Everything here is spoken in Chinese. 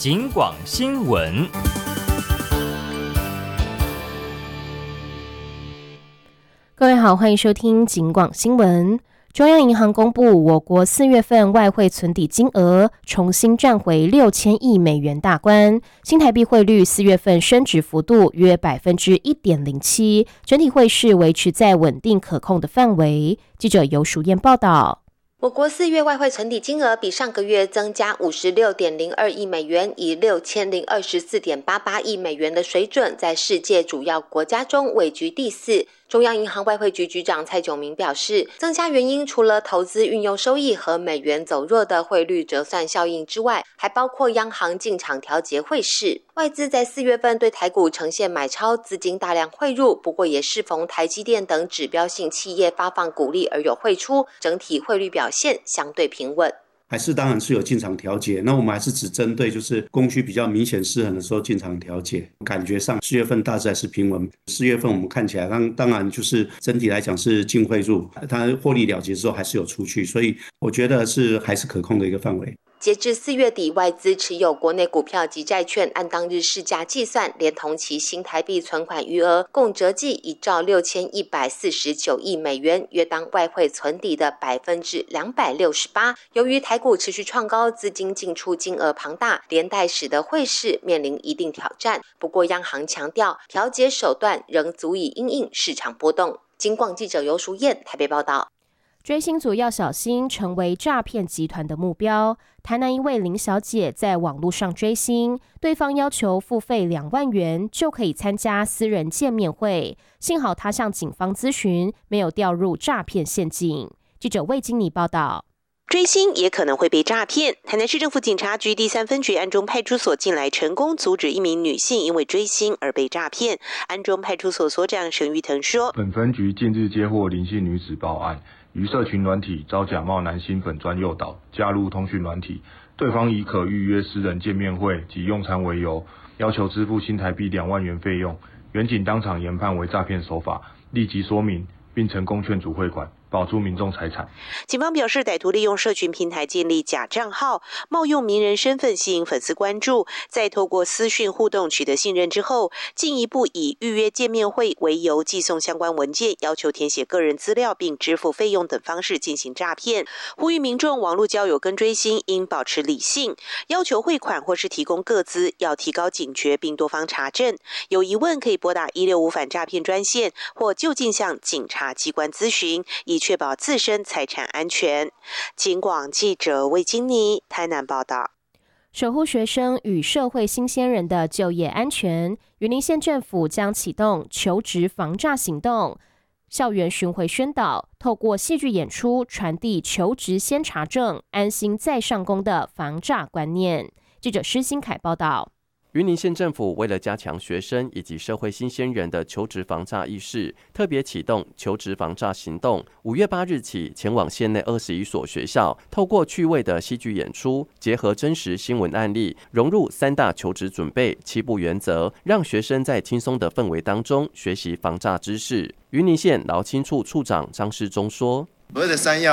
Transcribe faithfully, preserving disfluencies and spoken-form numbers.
警广新闻。 各位好，欢迎收听警广新闻。中央银行公布，我国四月份外汇存底金额重新站回六千亿美元大关，新台币汇率四月份升值幅度约百分之一点零七，整体汇市维持在稳定可控的范围。记者游淑燕报道。 我国四月外汇存底金额比上个月增加 五十六点零二亿美元，以 六千零二十四点八八亿美元的水准，在世界主要国家中位居第四。中央银行外汇局局长蔡炯明表示，增加原因除了投资运用收益和美元走弱的汇率折算效应之外，还包括央行进场调节汇市。外资在四月份对台股呈现买超，资金大量汇入，不过也适逢台积电等指标性企业发放股利而有汇出，整体汇率表现相对平稳。 还是当然是有进场调节，那我们还是只针对就是供需比较明显失衡的时候进场调节。感觉上四月份大致还是平稳，四月份我们看起来当当然就是整体来讲是净汇入，它获利了结之后还是有出去，所以我觉得是还是可控的一个范围。 截至四月底，外资持有国内股票及债券，按当日市价计算，连同其新台币存款余额，共折计一兆六千一百四十九亿美元，约当外汇存底的百分之两百六十八。由于台股持续创高，资金进出金额庞大，连带使得汇市面临一定挑战。不过，央行强调，调节手段仍足以因应市场波动。警广记者游淑燕台北报道。 追星族要小心成为诈骗集团的目标。台南一位林小姐在网络上追星，对方要求付费两万元就可以参加私人见面会，幸好她向警方咨询，没有掉入诈骗陷阱。记者魏金妮报道。 追星也可能会被诈骗。台南市政府警察局第三分局安中派出所近来成功阻止一名女性因为追星而被诈骗。安中派出所所长沈玉腾说， 本分局近日接获林姓女子报案，于社群软体遭假冒男星粉专诱导，加入通讯软体，对方以可预约私人见面会及用餐为由，要求支付新台币两万元费用。原警当场研判为诈骗手法，立即说明，并成功劝阻汇款，保住民众财产。 警方表示，歹徒利用社群平台建立假账号，冒用名人身份吸引粉丝关注，再透过私讯互动取得信任之后，进一步以预约见面会为由寄送相关文件，要求填写个人资料并支付费用等方式进行诈骗。呼吁民众网络交友跟追星应保持理性，要求汇款或是提供个资要提高警觉并多方查证。有疑问可以拨打一六五反诈骗专线或就近向警察机关咨询，以确保自身财产安全。警广记者魏金妮台南报道。 守护学生与社会新鲜人的就业安全，云林县政府将启动求职防诈行动，校园巡回宣导，透过戏剧演出传递求职先查证、安心再上工的防诈观念。记者施新凯报道。 云林县政府为了加强学生以及社会新鲜人的求职防诈意识，特别启动求职防诈行动。五月八日起，前往县内二十一所学校，透过趣味的戏剧演出，结合真实新闻案例，融入三大求职准备、七步原则，让学生在轻松的氛围当中学习防诈知识。云林县劳青处处长张世忠说：“ 所谓的三要